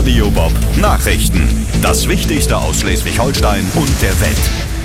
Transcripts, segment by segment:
Radio Bob Nachrichten. Das Wichtigste aus Schleswig-Holstein und der Welt.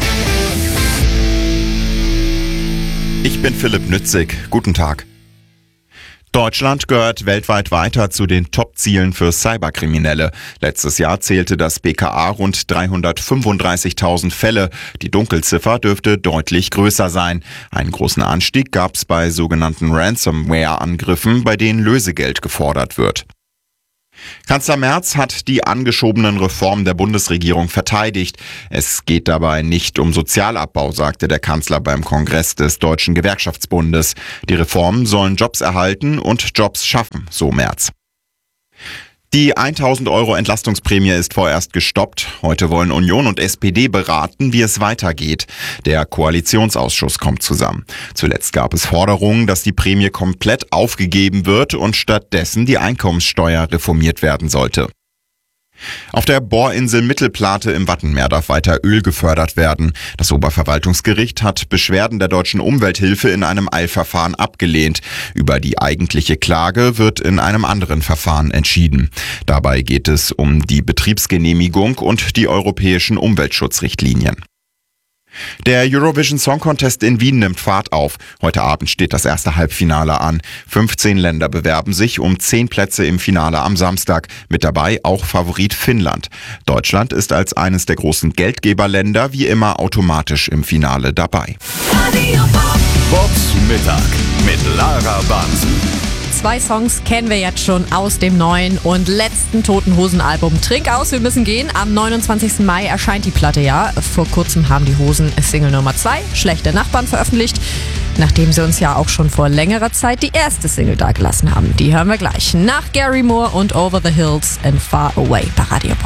Ich bin Philipp Nützig. Guten Tag. Deutschland gehört weltweit weiter zu den Top-Zielen für Cyberkriminelle. Letztes Jahr zählte das BKA rund 335.000 Fälle. Die Dunkelziffer dürfte deutlich größer sein. Einen großen Anstieg gab es bei sogenannten Ransomware-Angriffen, bei denen Lösegeld gefordert wird. Kanzler Merz hat die angeschobenen Reformen der Bundesregierung verteidigt. Es geht dabei nicht um Sozialabbau, sagte der Kanzler beim Kongress des Deutschen Gewerkschaftsbundes. Die Reformen sollen Jobs erhalten und Jobs schaffen, so Merz. Die 1.000 € Entlastungsprämie ist vorerst gestoppt. Heute wollen Union und SPD beraten, wie es weitergeht. Der Koalitionsausschuss kommt zusammen. Zuletzt gab es Forderungen, dass die Prämie komplett aufgegeben wird und stattdessen die Einkommenssteuer reformiert werden sollte. Auf der Bohrinsel Mittelplate im Wattenmeer darf weiter Öl gefördert werden. Das Oberverwaltungsgericht hat Beschwerden der Deutschen Umwelthilfe in einem Eilverfahren abgelehnt. Über die eigentliche Klage wird in einem anderen Verfahren entschieden. Dabei geht es um die Betriebsgenehmigung und die europäischen Umweltschutzrichtlinien. Der Eurovision Song Contest in Wien nimmt Fahrt auf. Heute Abend steht das erste Halbfinale an. 15 Länder bewerben sich um 10 Plätze im Finale am Samstag. Mit dabei auch Favorit Finnland. Deutschland ist als eines der großen Geldgeberländer wie immer automatisch im Finale dabei. Bobs Mittag mit Lara Bansen. 2 Songs kennen wir jetzt schon aus dem neuen und letzten Toten Hosen Album Trink aus, wir müssen gehen. Am 29. Mai erscheint die Platte ja. Vor kurzem haben die Hosen Single Nummer 2, Schlechte Nachbarn, veröffentlicht. Nachdem sie uns ja auch schon vor längerer Zeit die erste Single dagelassen haben. Die hören wir gleich. Nach Gary Moore und Over the Hills and Far Away bei Radio Pop.